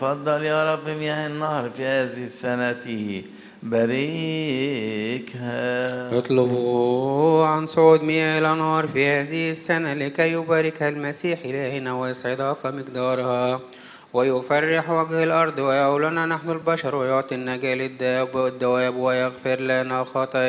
تفضل يا رب مياه النهر في هذه السنة، باركها. اطلبوا عن صعود مياه الأنهار في هذه السنة لكي يباركها المسيح إلهنا ويسعد مقدارها ويفرح وجه الأرض ويعولنا نحن البشر ويعطي النجاة للدواب والدواب ويغفر لنا خطايانا